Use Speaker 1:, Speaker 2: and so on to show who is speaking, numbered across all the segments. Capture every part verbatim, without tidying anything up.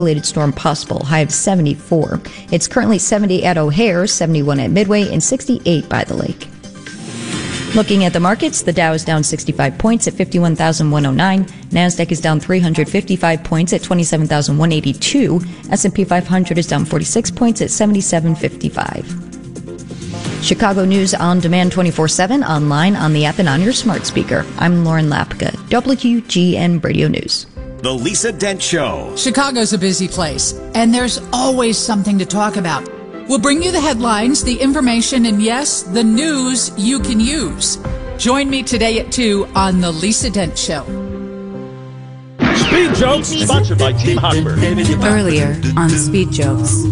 Speaker 1: isolated storm possible, high of seventy-four. It's currently seventy at O'Hare, seventy-one at Midway, and sixty-eight by the lake. Looking at the markets, the Dow is down sixty-five points at fifty-one thousand one hundred nine. NASDAQ is down three hundred fifty-five points at twenty-seven thousand one hundred eighty-two. S and P five hundred is down forty-six points at seventy-seven fifty-five. Chicago News on demand twenty-four seven, online, on the app, and on your smart speaker. I'm Lauren Lapka, W G N Radio News.
Speaker 2: The Lisa Dent Show.
Speaker 3: Chicago's a busy place, and there's always something to talk about. We'll bring you the headlines, the information, and yes, the news you can use. Join me today at two on The Lisa Dent Show.
Speaker 4: Speed Jokes, sponsored by Team Hochberg.
Speaker 5: Earlier on Speed Jokes.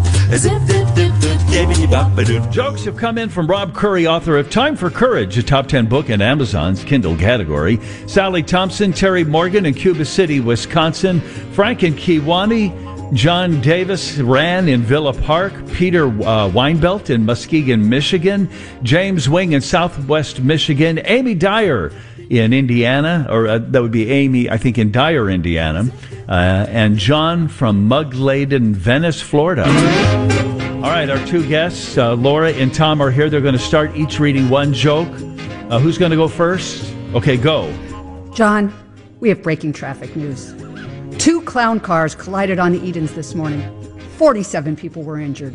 Speaker 4: Jokes have come in from Rob Curry, author of Time for Courage, a top ten book in Amazon's Kindle category. Sally Thompson, Terry Morgan in Cuba City, Wisconsin. Frank in Kewanee. John Davis ran in Villa Park. Peter uh, Weinbelt in Muskegon, Michigan. James Wing in Southwest Michigan. Amy Dyer in Indiana, or uh, that would be Amy, I think, in Dyer, Indiana. Uh, and John from Mug-laden Venice, Florida. All right, our two guests, uh, Laura and Tom, are here. They're going to start each reading one joke. Uh, who's going to go first? Okay, go.
Speaker 6: John, we have breaking traffic news. Two clown cars collided on the Edens this morning. forty-seven people were injured.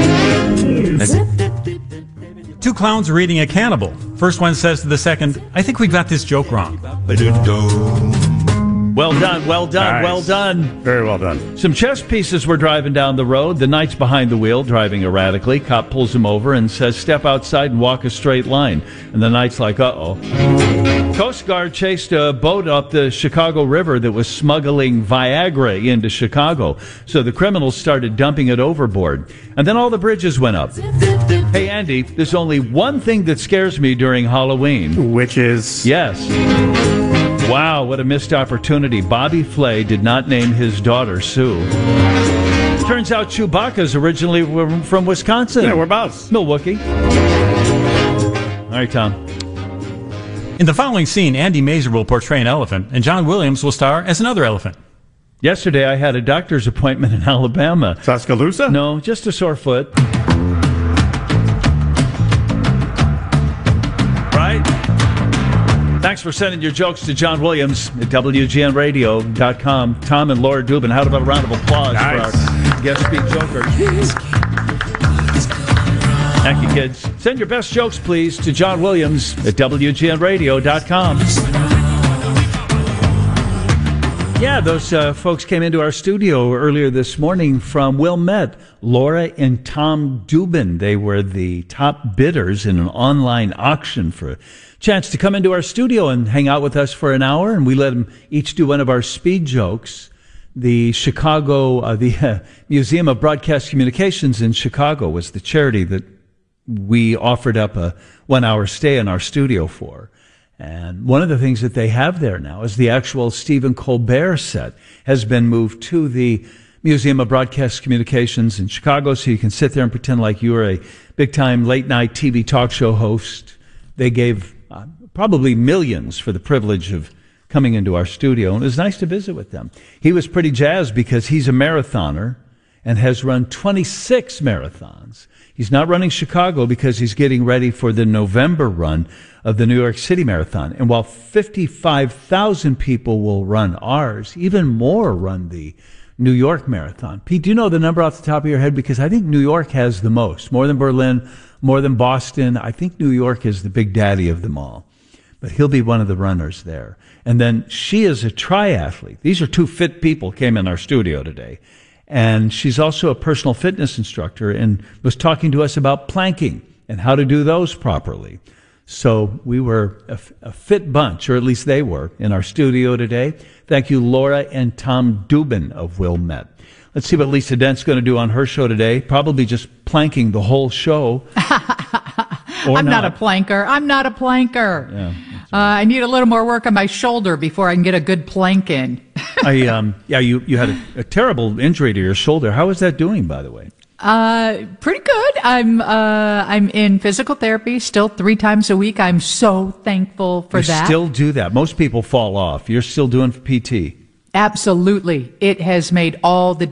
Speaker 7: Two clowns are eating a cannibal. First one says to the second, I think we got this joke wrong.
Speaker 4: Well done, well done,
Speaker 8: Nice.
Speaker 4: well done.
Speaker 8: Very well done.
Speaker 4: Some chess pieces were driving down the road. The knight's behind the wheel, driving erratically. Cop pulls him over and says, step outside and walk a straight line. And the knight's like, uh-oh. Coast Guard chased a boat up the Chicago River that was smuggling Viagra into Chicago. So the criminals started dumping it overboard. And then all the bridges went up. Hey, Andy, there's only one thing that scares me during Halloween.
Speaker 8: Which is?
Speaker 4: Yes. Wow, what a missed opportunity. Bobby Flay did not name his daughter Sue. Turns out Chewbacca's originally from Wisconsin.
Speaker 8: Yeah, whereabouts?
Speaker 4: Milwaukee. All right, Tom.
Speaker 7: In the following scene, Andy Mazer will portray an elephant, and John Williams will star as another elephant.
Speaker 4: Yesterday, I had a doctor's appointment in Alabama.
Speaker 8: Tuscaloosa?
Speaker 4: No, just a sore foot. Right? Thanks for sending your jokes to John Williams at W G N radio dot com. Tom and Laura Dubin, how about a round of applause
Speaker 8: Nice.
Speaker 4: for our guest speed joker? Thank you, kids. Send your best jokes, please, to John Williams at W G N radio dot com. Yeah, those uh, folks came into our studio earlier this morning from Wilmette. Laura and Tom Dubin. They were the top bidders in an online auction for a chance to come into our studio and hang out with us for an hour, and we let them each do one of our speed jokes. The Chicago, uh, the uh, Museum of Broadcast Communications in Chicago was the charity that we offered up a one-hour stay in our studio for. And one of the things that they have there now is the actual Stephen Colbert set has been moved to the Museum of Broadcast Communications in Chicago, so you can sit there and pretend like you were a big-time late-night T V talk show host. They gave uh, probably millions for the privilege of coming into our studio, and it was nice to visit with them. He was pretty jazzed because he's a marathoner and has run twenty-six marathons. He's not running Chicago because he's getting ready for the November run of the New York City Marathon. And while fifty-five thousand people will run ours, even more run the New York Marathon. Pete, do you know the number off the top of your head? Because I think New York has the most, more than Berlin, more than Boston. I think New York is the big daddy of them all. But he'll be one of the runners there. And then she is a triathlete. These are two fit people came in our studio today. And she's also a personal fitness instructor and was talking to us about planking and how to do those properly. So we were a, a fit bunch, or at least they were, in our studio today. Thank you, Laura and Tom Dubin of Wilmette. Let's see what Lisa Dent's going to do on her show today. Probably just planking the whole show. Or
Speaker 3: I'm
Speaker 4: not.
Speaker 3: not a planker. I'm not a planker.
Speaker 4: Yeah,
Speaker 3: uh, I need a little more work on my shoulder before I can get a good plank in.
Speaker 4: I um yeah you you had a, a terrible injury to your shoulder. How is that doing, by the way?
Speaker 3: Uh, pretty good. I'm uh I'm in physical therapy still three times a week. I'm so thankful for
Speaker 4: you
Speaker 3: that.
Speaker 4: Still do that. Most people fall off. You're still doing P T.
Speaker 3: Absolutely. It has made all the